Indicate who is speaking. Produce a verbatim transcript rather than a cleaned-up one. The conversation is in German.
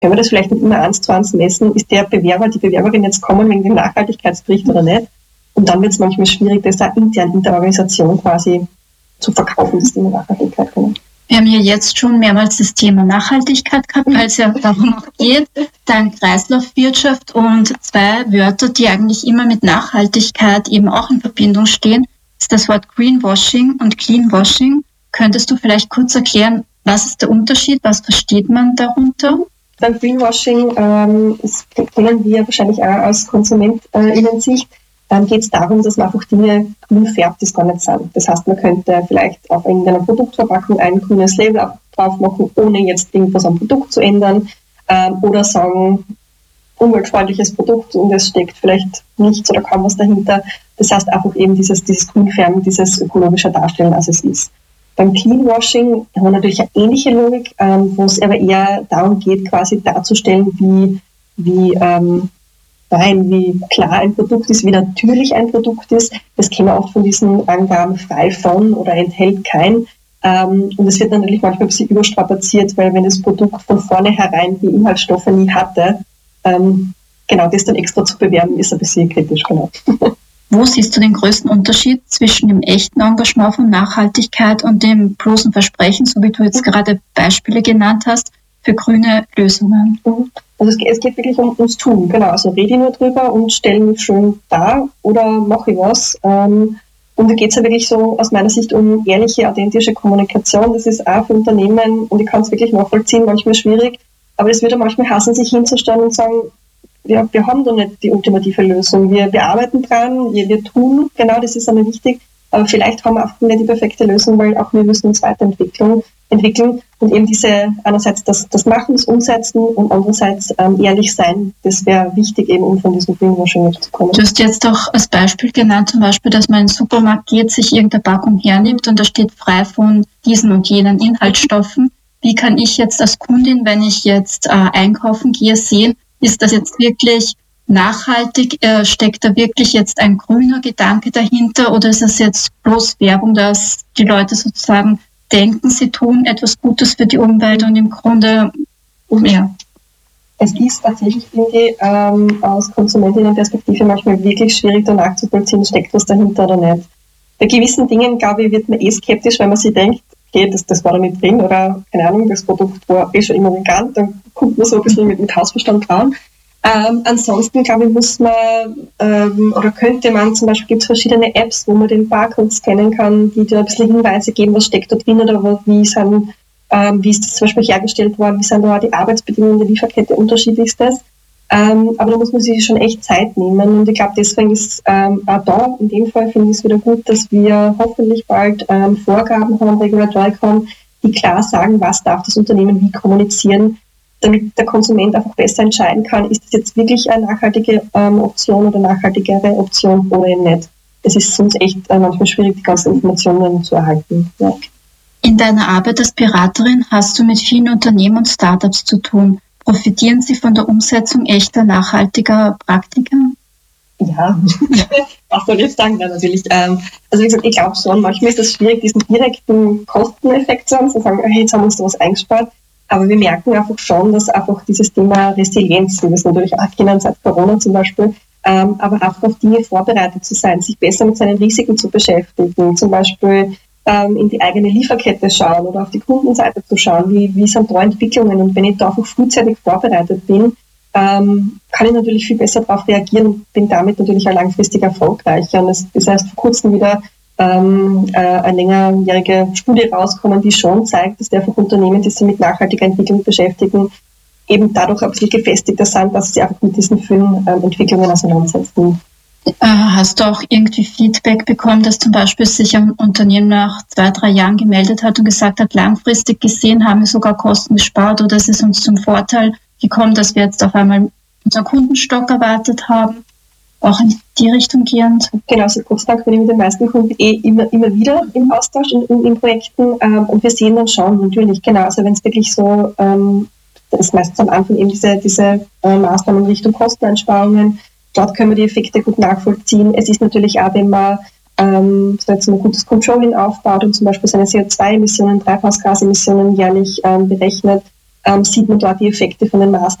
Speaker 1: können wir das vielleicht nicht immer eins zu eins messen, ist der Bewerber, die Bewerberin jetzt kommen wegen dem Nachhaltigkeitsbericht oder nicht? Und dann wird es manchmal schwierig, das auch intern in der Organisation quasi zu verkaufen, das Thema Nachhaltigkeit. Genau.
Speaker 2: Wir haben ja jetzt schon mehrmals das Thema Nachhaltigkeit gehabt, weil es ja darum auch geht, dann Kreislaufwirtschaft und zwei Wörter, die eigentlich immer mit Nachhaltigkeit eben auch in Verbindung stehen, ist das Wort Greenwashing und Cleanwashing. Könntest du vielleicht kurz erklären, was ist der Unterschied, was versteht man darunter?
Speaker 1: Beim Greenwashing, ähm, das kennen wir wahrscheinlich auch aus KonsumentInnen-Sicht, dann geht es darum, dass man einfach Dinge grün färbt, die es gar nicht sind. Das heißt, man könnte vielleicht auf irgendeiner Produktverpackung ein grünes Label drauf machen, ohne jetzt irgendwas am Produkt zu ändern. Ähm, oder sagen, umweltfreundliches Produkt und es steckt vielleicht nichts oder kaum was dahinter. Das heißt einfach eben dieses, dieses Grünfärben, dieses ökologische Darstellen, als es ist. Beim Cleanwashing haben wir natürlich eine ähnliche Logik, ähm, wo es aber eher darum geht, quasi darzustellen, wie, wie ähm, rein, wie klar ein Produkt ist, wie natürlich ein Produkt ist. Das kennen wir oft von diesen Angaben frei von oder enthält kein. Ähm, und es wird natürlich manchmal ein bisschen überstrapaziert, weil wenn das Produkt von vornherein die Inhaltsstoffe nie hatte, ähm, genau das dann extra zu bewerben, ist ein bisschen kritisch. Genau.
Speaker 2: Wo siehst du den größten Unterschied zwischen dem echten Engagement von Nachhaltigkeit und dem bloßen Versprechen, so wie du jetzt gerade Beispiele genannt hast, für grüne Lösungen?
Speaker 1: Also es geht, es geht wirklich um, ums Tun, genau. Also rede ich nur drüber und stelle mich schön dar oder mache ich was. Ähm, und da geht es ja wirklich so aus meiner Sicht um ehrliche, authentische Kommunikation. Das ist auch für Unternehmen, und ich kann es wirklich nachvollziehen, manchmal schwierig, aber es würde manchmal hassen, sich hinzustellen und sagen, wir, wir haben doch nicht die ultimative Lösung. Wir, wir arbeiten dran, wir, wir tun, genau, das ist einmal wichtig. Aber vielleicht haben wir auch nicht die perfekte Lösung, weil auch wir müssen uns weiterentwickeln entwickeln und eben diese einerseits das, das Machen, das Umsetzen und andererseits ähm, ehrlich sein. Das wäre wichtig, eben um von diesem Greenwashing wegzukommen.
Speaker 2: Du hast jetzt auch als Beispiel genannt, zum Beispiel, dass man in den Supermarkt geht, sich irgendeine Packung hernimmt und da steht frei von diesen und jenen Inhaltsstoffen. Wie kann ich jetzt als Kundin, wenn ich jetzt äh, einkaufen gehe, sehen, ist das jetzt wirklich nachhaltig? Äh, steckt da wirklich jetzt ein grüner Gedanke dahinter oder ist das jetzt bloß Werbung, dass die Leute sozusagen denken, sie tun etwas Gutes für die Umwelt und im Grunde ja.
Speaker 1: Es ist tatsächlich, finde ich, ähm, aus Konsumentinnenperspektive manchmal wirklich schwierig, da nachzuvollziehen, steckt was dahinter oder nicht. Bei gewissen Dingen, glaube ich, wird man eh skeptisch, weil man sich denkt, okay, das, das war da nicht drin oder, keine Ahnung, das Produkt war eh schon immer vegan, dann kommt man so ein bisschen mit, mit Hausverstand dran. Ähm, ansonsten, glaube ich, muss man ähm, oder könnte man, zum Beispiel gibt es verschiedene Apps, wo man den Barcode scannen kann, die dir ein bisschen Hinweise geben, was steckt da drin oder wie, sind, ähm, wie ist das zum Beispiel hergestellt worden, wie sind da die Arbeitsbedingungen der Lieferkette, unterschiedlich ist das. Ähm, aber da muss man sich schon echt Zeit nehmen und ich glaube, deswegen ist ähm, auch da, in dem Fall finde ich es wieder gut, dass wir hoffentlich bald ähm, Vorgaben haben, Regulatorik haben, die klar sagen, was darf das Unternehmen wie kommunizieren, damit der Konsument einfach besser entscheiden kann, ist das jetzt wirklich eine nachhaltige ähm, Option oder nachhaltigere Option oder eben nicht. Es ist sonst echt äh, manchmal schwierig, die ganzen Informationen zu erhalten. Ja.
Speaker 2: In deiner Arbeit als Beraterin hast du mit vielen Unternehmen und Startups zu tun. Profitieren sie von der Umsetzung echter, nachhaltiger Praktiken?
Speaker 1: Ja, was soll ich jetzt sagen? Ja, natürlich. Ähm, also wie gesagt, ich glaube schon, manchmal ist es schwierig, diesen direkten Kosteneffekt zu haben, zu sagen, hey, jetzt haben wir uns da was eingespart. Aber wir merken einfach schon, dass einfach dieses Thema Resilienz, wie wir es natürlich auch kennen seit Corona zum Beispiel, ähm, aber auch auf Dinge vorbereitet zu sein, sich besser mit seinen Risiken zu beschäftigen, zum Beispiel ähm, in die eigene Lieferkette schauen oder auf die Kundenseite zu schauen, wie, wie sind da Entwicklungen. Und wenn ich da einfach frühzeitig vorbereitet bin, ähm, kann ich natürlich viel besser darauf reagieren und bin damit natürlich auch langfristig erfolgreicher. Und es ist erst vor kurzem wieder Ähm, äh, eine längerjährige Studie rauskommen, die schon zeigt, dass einfach Unternehmen, die sich mit nachhaltiger Entwicklung beschäftigen, eben dadurch ein bisschen gefestigter sind, dass sie einfach mit diesen vielen ähm, Entwicklungen auseinandersetzen.
Speaker 2: Hast du auch irgendwie Feedback bekommen, dass zum Beispiel sich ein Unternehmen nach zwei, drei Jahren gemeldet hat und gesagt hat, langfristig gesehen haben wir sogar Kosten gespart oder es ist uns zum Vorteil gekommen, dass wir jetzt auf einmal unseren Kundenstock erwartet haben? Auch in die Richtung gehend?
Speaker 1: Genau, also Gott sei Dank bin ich mit den meisten Kunden eh immer, immer wieder im Austausch in, in, in Projekten ähm, und wir sehen dann schon natürlich, genau, also wenn es wirklich so, ähm, das ist meistens am Anfang eben diese, diese äh, Maßnahmen Richtung Kosteneinsparungen, dort können wir die Effekte gut nachvollziehen. Es ist natürlich auch, wenn man ähm, so jetzt ein gutes Controlling aufbaut und zum Beispiel seine C O zwei Emissionen, Treibhausgasemissionen jährlich ähm, berechnet, ähm, sieht man dort die Effekte von den Maßnahmen